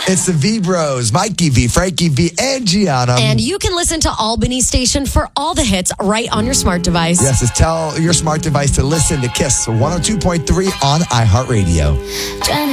It's the V Bros, Mikey V, Frankie V, and Gianna. And you can listen to Albany Station for all the hits right on your smart device. Yes, just tell your smart device to listen to Kiss 102.3 on iHeartRadio.